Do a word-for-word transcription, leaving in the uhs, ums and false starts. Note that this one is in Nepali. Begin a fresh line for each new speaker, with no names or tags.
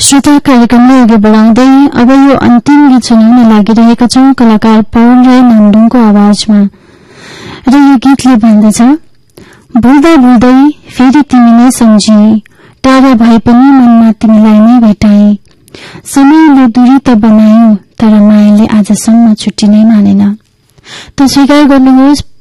श्रोता कार्यक्रमलाई अघि बढाउँदै अब यो अन्तिम गीत सुनाउन लागिरहेका छौं कलाकार पौल राई नाम्दुङको आवाजमा। र यो गीतले भन्दछ, भुल्दा भुल्दै फेरि तिमी नै सम्झिए, टाढा भए पनि मनमा तिमीलाई नै भेटाए, समयले दूरी त बनायो तर मायाले आजसम्म छुट्टी नै मानेन। त स्वीकार गर्नुहोस्